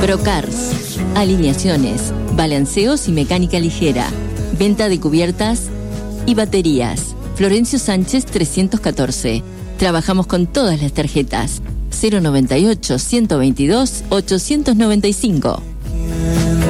Procars, alineaciones, balanceos y mecánica ligera, venta de cubiertas y baterías. Florencio Sánchez 314. Trabajamos con todas las tarjetas. 098-122-895.